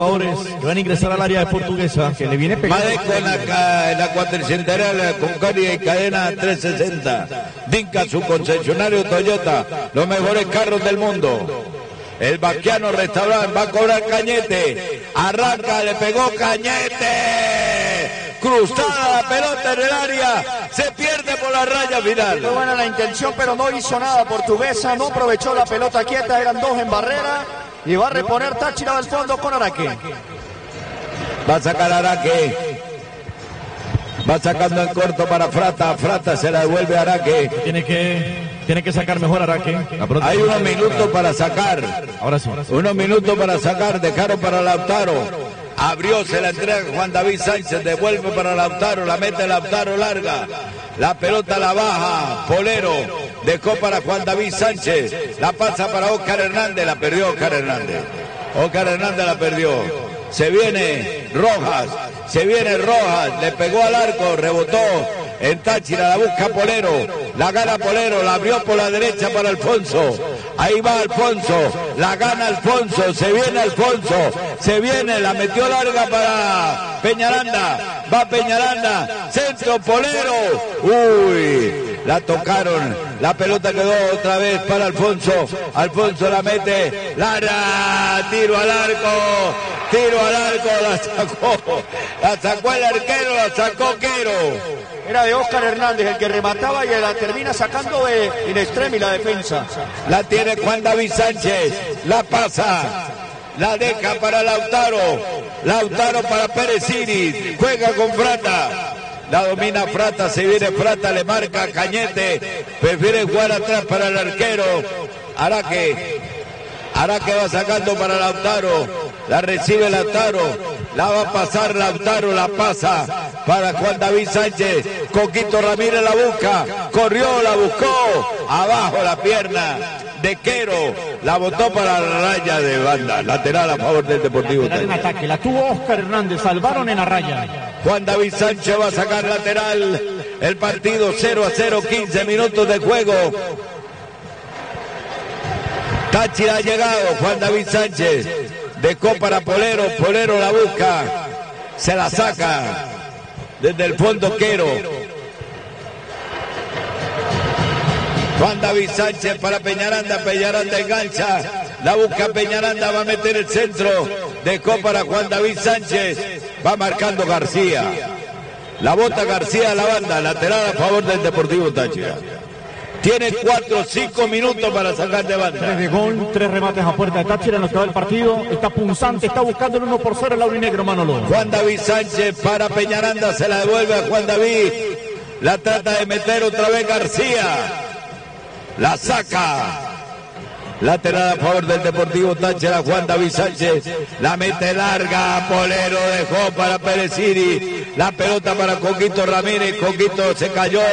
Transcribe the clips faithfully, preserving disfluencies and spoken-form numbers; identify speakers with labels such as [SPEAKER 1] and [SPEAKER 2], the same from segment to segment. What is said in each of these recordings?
[SPEAKER 1] Que van a ingresar al área de Portuguesa, que le viene pegando.
[SPEAKER 2] Madeco en la, en la cuatricentenaria con Cari y cadena trescientos sesenta. Dinka, su concesionario Toyota, los mejores carros del mundo. El Baquiano Restaurante va a cobrar Cañete. Arranca, le pegó Cañete. Cruzada la pelota en el área. Se pierde por la raya final.
[SPEAKER 3] Muy buena la intención, pero no hizo nada Portuguesa. No aprovechó la pelota quieta. Eran dos en barrera. Y va a reponer Táchira del fondo con Araque.
[SPEAKER 2] Va a sacar Araque. Va sacando en corto para Frata. Frata se la devuelve a Araque.
[SPEAKER 1] Tiene que, tiene que sacar mejor Araque.
[SPEAKER 2] Hay unos minutos para sacar.
[SPEAKER 1] Ahora sí.
[SPEAKER 2] Unos minutos para sacar. Dejaron para Lautaro. Abrió, se la entrega Juan David Sánchez. Devuelve para Lautaro. La mete Lautaro larga. La pelota la baja. Polero. Dejó para Juan David Sánchez. La pasa para Óscar Hernández. La perdió Óscar Hernández. Óscar Hernández la perdió. Se viene Rojas. Se viene Rojas. Le pegó al arco. Rebotó en Táchira. La busca Polero. La gana Polero. La abrió por la derecha para Alfonso. Ahí va Alfonso. La gana Alfonso. Se viene Alfonso. Se viene. La metió larga para Peñaranda. Va Peñaranda. Centro Polero. Uy. La tocaron, la pelota quedó otra vez para Alfonso. Alfonso la mete, Lara, tiro al arco, tiro al arco, la sacó, la sacó el arquero, la sacó Quero.
[SPEAKER 3] Era de Óscar Hernández el que remataba y la termina sacando de in extremis la defensa.
[SPEAKER 2] La tiene Juan David Sánchez, la pasa. La deja para Lautaro, Lautaro para Pérez Iris, juega con Frata. La domina Frata, se viene Frata, le marca Cañete, prefiere jugar atrás para el arquero. Araque, Araque va sacando para Lautaro, la recibe Lautaro, la va a pasar Lautaro, la pasa para Juan David Sánchez. Coquito Ramírez la busca, corrió, la buscó, abajo la pierna de Quero, la botó para la raya de banda, lateral a favor del Deportivo Táchira.
[SPEAKER 1] En ataque, la tuvo Óscar Hernández, salvaron en la raya.
[SPEAKER 2] Juan David Sánchez va a sacar lateral, el partido cero a cero, quince minutos de juego. Táchira ha llegado, Juan David Sánchez, dejó para Polero, Polero la busca, se la saca desde el fondo Quero. Juan David Sánchez para Peñaranda, Peñaranda engancha, la busca Peñaranda, va a meter el centro, dejó para Juan David Sánchez, va marcando García, la bota García a la banda, lateral a favor del Deportivo Táchira. Tiene cuatro o cinco minutos para sacar de banda.
[SPEAKER 1] Tres de gol, tres remates a puerta de Táchira en lo que va el partido. Está punzante, está buscando el uno por cero el aurinegro, Manolo.
[SPEAKER 2] Juan David Sánchez para Peñaranda, se la devuelve a Juan David, la trata de meter otra vez García. La saca. Lateral a favor del Deportivo Táchira, Juan David Sánchez. La mete larga. Polero dejó para Pérez Iris. La pelota para Coquito Ramírez. Coquito se cayó.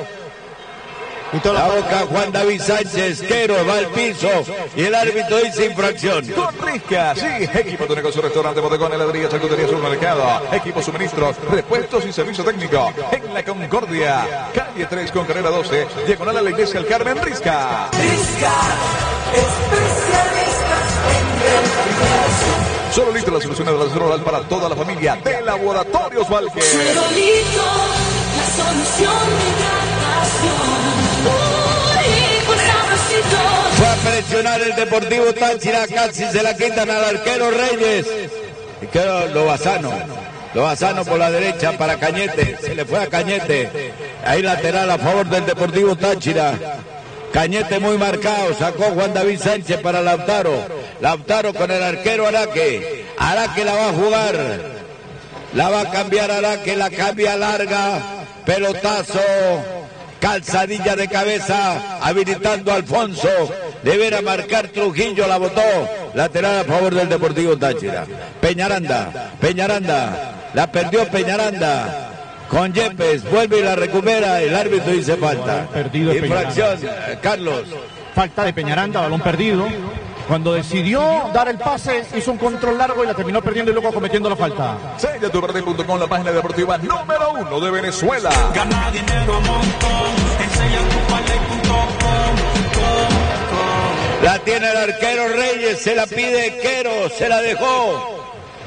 [SPEAKER 2] La boca Juan David Sánchez, Quero va al piso y el árbitro dice infracción.
[SPEAKER 4] Con Risca, sí, equipo de negocio, restaurante, bodegón, heladería, charcutería, supermercado, equipo suministros, repuestos y servicio técnico. En La Concordia, calle tres con carrera doce, diagonal a la iglesia El Carmen, Risca.
[SPEAKER 5] Risca, especialistas en
[SPEAKER 4] Solo listo la solución de la rural para toda la familia de Laboratorios Valque.
[SPEAKER 5] Solito, la solución de hidratación.
[SPEAKER 2] Fue a presionar el Deportivo Táchira, casi se la quitan al arquero Reyes. Y quedó Lobazano. Lobazano por la derecha para Cañete. Se le fue a Cañete. Ahí lateral a favor del Deportivo Táchira. Cañete muy marcado. Sacó Juan David Sánchez para Lautaro. Lautaro con el arquero Araque. Araque la va a jugar. La va a cambiar Araque. La cambia larga. Pelotazo. Calzadilla de cabeza, habilitando a Alfonso. Deberá marcar Trujillo, la botó. Lateral a favor del Deportivo Táchira. Peñaranda, Peñaranda, la perdió Peñaranda. Con Yepes, vuelve y la recupera. El árbitro dice falta.
[SPEAKER 1] Perdido
[SPEAKER 2] infracción, Carlos.
[SPEAKER 1] Falta de Peñaranda, balón perdido. Cuando decidió dar el pase, hizo un control largo y la terminó perdiendo y luego cometiendo la falta.
[SPEAKER 4] Sella tu verde punto com, la página deportiva número uno de Venezuela.
[SPEAKER 6] Gana dinero a montón en sella tu verde punto com.
[SPEAKER 2] La tiene el arquero Reyes, se la pide Quero, se la dejó.